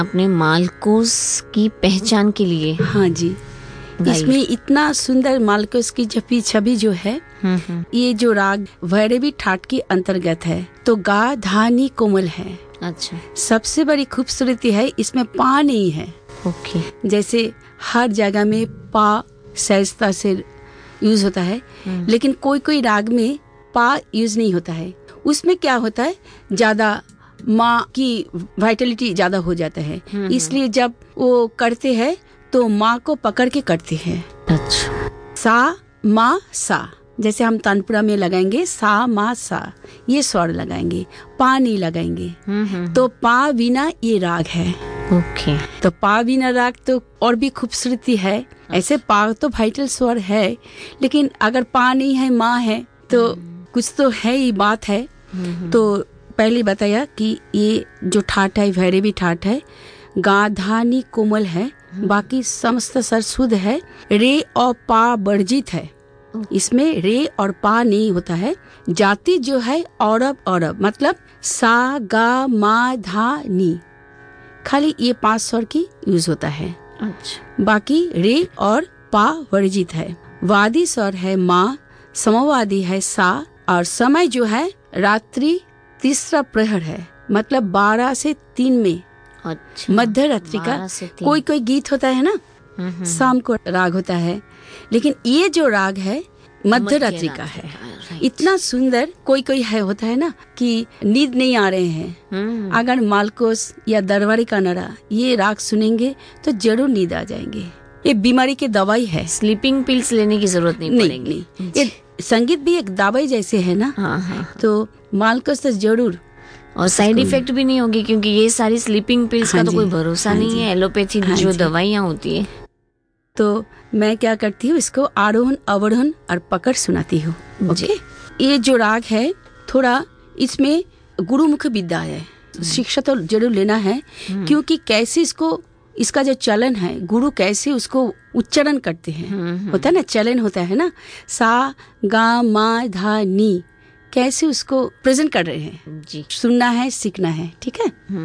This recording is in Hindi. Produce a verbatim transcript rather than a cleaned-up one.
अपने मालकोस की पहचान के लिए। हाँ जी, इसमें इतना सुंदर मालकोस की छवि छवि जो है, ये जो राग भैरवी ठाट के अंतर्गत है, तो गा धा नी कोमल है। अच्छा, सबसे बड़ी खूबसूरती है इसमें पा नहीं है। ओके। जैसे हर जगह में पा सहजता से यूज होता है, लेकिन कोई कोई राग में पा यूज नहीं होता है। उसमें क्या होता है, ज्यादा माँ की वाइटलिटी ज्यादा हो जाता है, इसलिए जब वो करते हैं तो माँ को पकड़ के करते हैं। अच्छा, सा मा सा, जैसे हम तानपुरा में लगाएंगे सा मा सा, ये स्वर लगाएंगे, पा नहीं लगाएंगे। तो पा बिना ये राग है। ओके। तो पा बिना राग तो और भी खूबसूरती है। ऐसे पा तो वाइटल स्वर है, लेकिन अगर पा नहीं है, माँ है, तो कुछ तो है ही, बात है। तो पहले बताया कि ये जो ठाट है भैरवी ठाट है, गा धा नी कोमल है, बाकी समस्त स्वर शुद्ध है। रे और पा वर्जित है, इसमें रे और पा नहीं होता है। जाति जो है औरब औरब, मतलब सा गा मा धा नी, खाली ये पांच स्वर की यूज होता है। अच्छा, बाकी रे और पा वर्जित है। वादी स्वर है माँ, समवादी है सा, और समय जो है रात्रि तीसरा प्रहर है, मतलब बारह से तीन में। अच्छा, मध्य रात्रि का कोई कोई गीत होता है ना, शाम को राग होता है, लेकिन ये जो राग है मध्य रात्रि का है। इतना सुंदर, कोई कोई है होता है ना कि नींद नहीं आ रहे हैं, अगर मालकोस या दरबारी का नरा ये राग सुनेंगे तो जरूर नींद आ जाएंगे। ये बीमारी की दवाई है, स्लीपिंग पिल्स लेने की जरूरत नहीं, नहीं पड़ेगी। नहीं, ये संगीत भी एक दवाई जैसे है ना। हाँ, हाँ। तो मालकोस तो जरूर, और साइड इफेक्ट भी नहीं होगी, क्योंकि ये सारी स्लीपिंग पिल्स हाँ का तो जी, कोई भरोसा हाँ नहीं जी, है, एलोपैथी हाँ जो जी। दवाइयाँ होती है। तो मैं क्या करती हूँ, इसको आरोहण अवरोहण और पकड़ सुनाती हूँ। ओके, ये जो राग है थोड़ा इसमें गुरुमुख विद्या है, शिक्षा तो जरूर लेना है, क्योंकि कैसे इसको, इसका जो चलन है, गुरु कैसे उसको उच्चारण करते हैं, होता है ना, चलन होता है ना, सा गा मा धा नी, कैसे उसको प्रेजेंट कर रहे हैं, जी, सुनना है, सीखना है। ठीक है।